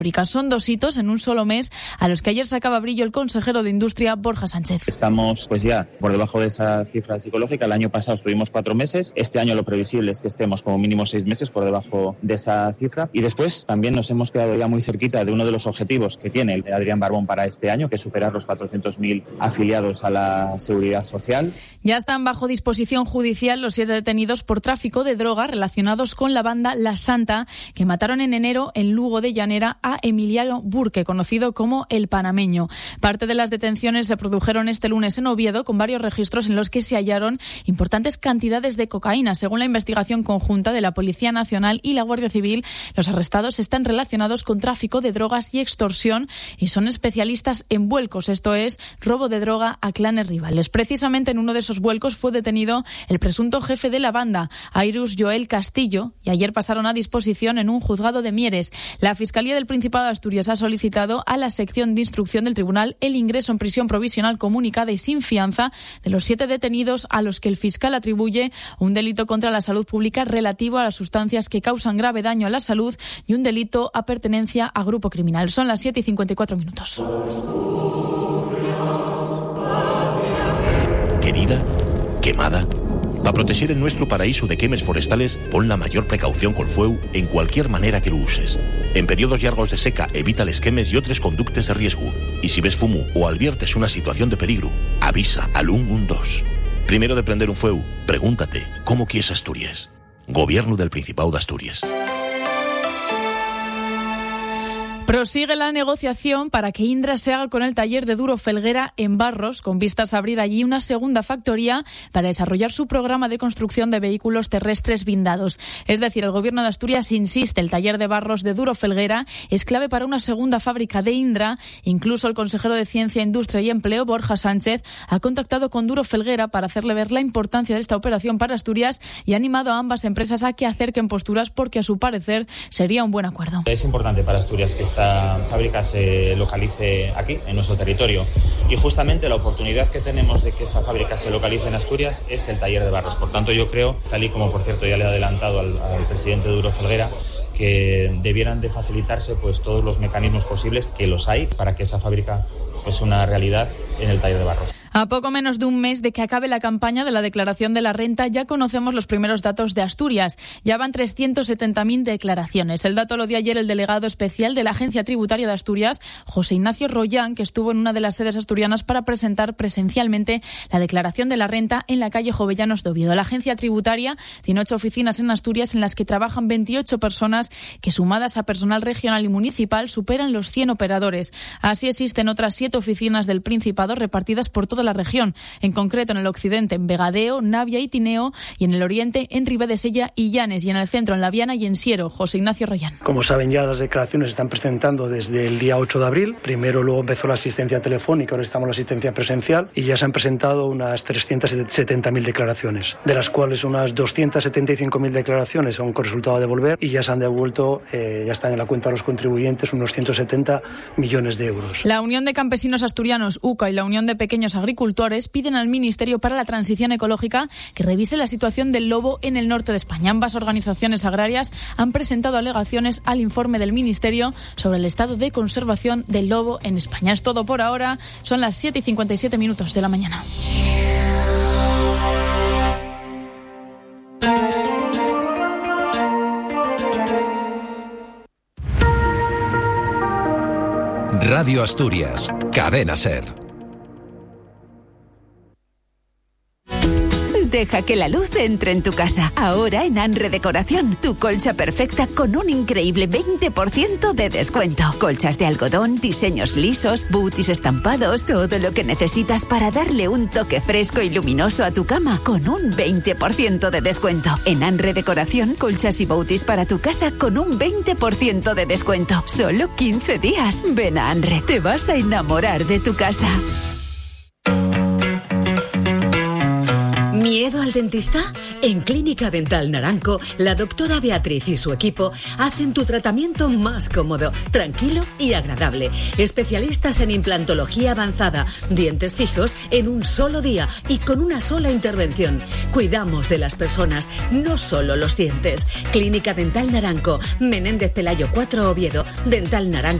Son 2 hitos en un solo mes a los que ayer sacaba brillo el consejero de Industria, Borja Sánchez. Estamos ya por debajo de esa cifra psicológica. El año pasado estuvimos 4 meses. Este año lo previsible es que estemos como mínimo 6 meses por debajo de esa cifra. Y después también nos hemos quedado ya muy cerquita de uno de los objetivos que tiene el Adrián Barbón para este año, que es superar los 400.000 afiliados a la Seguridad Social. Ya están bajo disposición judicial los 7 detenidos por tráfico de droga relacionados con la banda La Santa, que mataron en enero en Lugo de Llanera a Emiliano Burke, conocido como El Panameño. Parte de las detenciones se produjeron este lunes en Oviedo, con varios registros en los que se hallaron importantes cantidades de cocaína. Según la investigación conjunta de la Policía Nacional y la Guardia Civil, los arrestados están relacionados con tráfico de drogas y extorsión y son especialistas en vuelcos, esto es, robo de droga a clanes rivales. Precisamente en uno de esos vuelcos fue detenido el presunto jefe de la banda, Airus Joel Castillo, y ayer pasaron a disposición en un juzgado de Mieres. La Fiscalía del Principado de Asturias ha solicitado a la sección de instrucción del tribunal el ingreso en prisión provisional comunicada y sin fianza de los 7 detenidos a los que el fiscal atribuye un delito contra la salud pública relativo a las sustancias que causan grave daño a la salud y un delito a pertenencia a grupo criminal. Son las 7:54. Querida, quemada. Para proteger el nuestro paraíso de quemes forestales, pon la mayor precaución col fueu en cualquier manera que lo uses. En periodos largos de seca, evita les quemes y otros conductes de riesgo. Y si ves fumo o adviertes una situación de peligro, avisa al 112. Primero de prender un fueu, pregúntate, ¿cómo quieres Asturias? Gobierno del Principado de Asturias. Prosigue la negociación para que Indra se haga con el taller de Duro Felguera en Barros, con vistas a abrir allí una segunda factoría para desarrollar su programa de construcción de vehículos terrestres blindados. Es decir, el Gobierno de Asturias insiste, el taller de Barros de Duro Felguera es clave para una segunda fábrica de Indra. Incluso el consejero de Ciencia, Industria y Empleo, Borja Sánchez, ha contactado con Duro Felguera para hacerle ver la importancia de esta operación para Asturias y ha animado a ambas empresas a que acerquen posturas porque, a su parecer, sería un buen acuerdo. Es importante para Asturias que esta fábrica se localice aquí, en nuestro territorio. Y justamente la oportunidad que tenemos de que esa fábrica se localice en Asturias es el taller de Barros. Por tanto, yo creo, tal y como por cierto ya le he adelantado al presidente de Duro Felguera, que debieran de facilitarse pues todos los mecanismos posibles, que los hay, para que esa fábrica pues una realidad en el taller de Barros. A poco menos de un mes de que acabe la campaña de la declaración de la renta, ya conocemos los primeros datos de Asturias. Ya van 370.000 declaraciones. El dato lo dio ayer el delegado especial de la Agencia Tributaria de Asturias, José Ignacio Royán, que estuvo en una de las sedes asturianas para presentar presencialmente la declaración de la renta en la calle Jovellanos de Oviedo. La Agencia Tributaria tiene 8 oficinas en Asturias en las que trabajan 28 personas que, sumadas a personal regional y municipal, superan los 100 operadores. Así existen otras 7 oficinas del Principado repartidas por toda la región, en concreto en el occidente en Vegadeo, Navia y Tineo, y en el oriente en Ribadesella y Llanes, y en el centro en La Viana y en Siero. José Ignacio Royán. Como saben, ya las declaraciones se están presentando desde el día 8 de abril. Primero luego empezó la asistencia telefónica, ahora estamos en la asistencia presencial, y ya se han presentado unas 370.000 declaraciones, de las cuales unas 275.000 declaraciones son con resultado de devolver, y ya se han devuelto, ya están en la cuenta de los contribuyentes, unos 170 millones de euros. La Unión de Campesinos Asturianos, UCA, y la Unión de Pequeños Agricultores piden al Ministerio para la Transición Ecológica que revise la situación del lobo en el norte de España. Ambas organizaciones agrarias han presentado alegaciones al informe del Ministerio sobre el estado de conservación del lobo en España. Es todo por ahora. Son las 7:57 de la mañana. Radio Asturias, Cadena SER. Deja que la luz entre en tu casa. Ahora en Anre Decoración, tu colcha perfecta con un increíble 20% de descuento. Colchas de algodón, diseños lisos, booties estampados, todo lo que necesitas para darle un toque fresco y luminoso a tu cama con un 20% de descuento. En Anre Decoración, colchas y booties para tu casa con un 20% de descuento. Solo 15 días. Ven a Anre, te vas a enamorar de tu casa. Miedo ¿Miedo al dentista? En Clínica Dental Naranco, la doctora Beatriz y su equipo hacen tu tratamiento más cómodo, tranquilo y agradable. Especialistas en implantología avanzada, dientes fijos en un solo día y con una sola intervención. Cuidamos de las personas, no solo los dientes. Clínica Dental Naranco, Menéndez Pelayo 4, Oviedo. Dental Naranco.